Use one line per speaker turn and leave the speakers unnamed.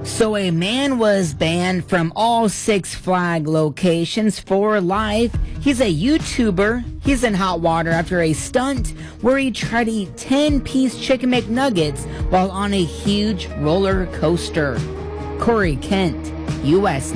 So a man was banned from all Six Flag locations for life. He's a YouTuber. He's in hot water after a stunt where he tried to eat 10-piece Chicken McNuggets while on a huge roller coaster. Corey Kent, U.S.